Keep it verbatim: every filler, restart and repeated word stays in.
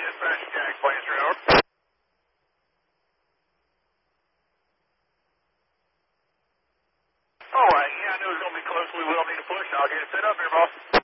dispatch, Jack, planes three over. All right, yeah, I knew it was going to be close. We will need a push. I'll get it set up here, boss.